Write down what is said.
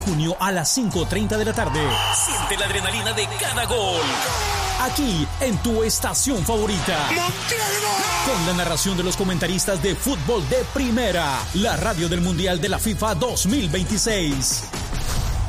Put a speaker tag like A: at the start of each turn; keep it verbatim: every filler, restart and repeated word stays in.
A: Junio a las cinco treinta de la tarde. Siente la adrenalina de cada gol. Aquí, en tu estación favorita. Con la narración de los comentaristas de fútbol de primera. La radio del Mundial de la FIFA dos mil veintiséis.